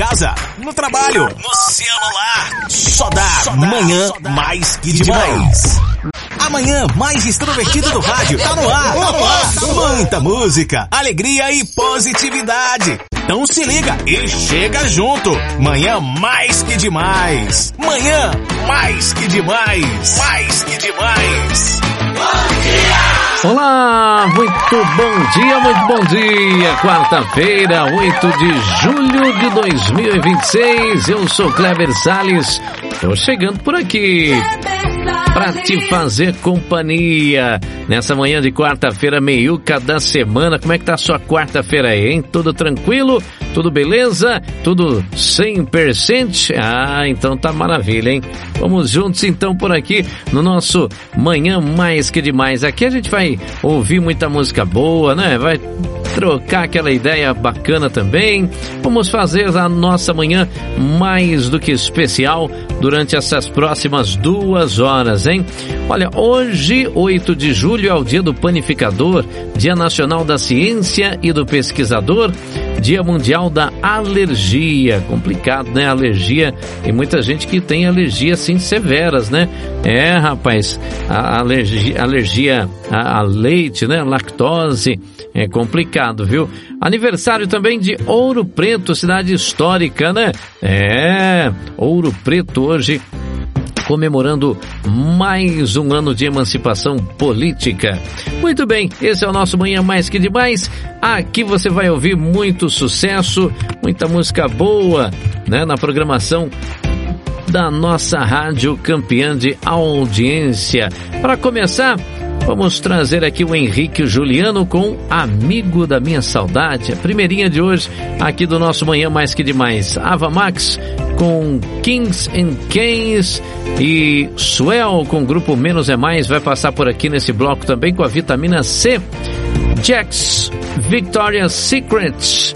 casa, no trabalho, no celular. Só dá Manhã Mais que Demais. A manhã mais extrovertida do rádio tá no ar. Muita música, alegria e positividade. Então se liga e chega junto. Manhã Mais que Demais. Manhã Mais que Demais. Mais que Demais. Bom dia! Olá, muito bom dia. Quarta-feira, 8 de julho de 2026. Eu sou Kleber Salles. Tô chegando por aqui pra te fazer companhia nessa manhã de quarta-feira, meiuca da semana. Como é que tá a sua quarta-feira aí, hein? Tudo tranquilo? Tudo beleza? Tudo 100%? Ah, então tá maravilha, hein? Vamos juntos então por aqui no nosso Manhã Mais que Demais. Aqui a gente vai ouvir muita música boa, né? Vai trocar aquela ideia bacana também. Vamos fazer a nossa manhã mais do que especial durante essas próximas 2 horas, hein? Olha, hoje, 8 de julho, é o Dia do Panificador, Dia Nacional da Ciência e do Pesquisador, Dia Mundial da Alergia. Complicado, né? Alergia. Tem muita gente que tem alergias, assim, severas, né? É, rapaz, a alergia a leite, né? Lactose. É complicado, viu? Aniversário também de Ouro Preto, cidade histórica, né? É, Ouro Preto hoje comemorando mais um ano de emancipação política. Muito bem, esse é o nosso Manhã Mais que Demais. Aqui você vai ouvir muito sucesso, muita música boa, né, na programação da nossa rádio campeã de audiência. Para começar, vamos trazer aqui o Henrique Juliano com Amigo da Minha Saudade, a primeirinha de hoje aqui do nosso Manhã Mais que Demais. Ava Max com Kings and Queens e Swell com o grupo Menos é Mais vai passar por aqui nesse bloco também com a vitamina C. Jax, Victoria's Secret,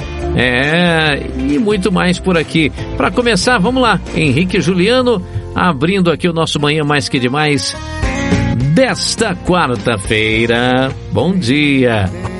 e muito mais por aqui. Para começar, vamos lá, Henrique Juliano abrindo aqui o nosso Manhã Mais que Demais desta quarta-feira. Bom dia.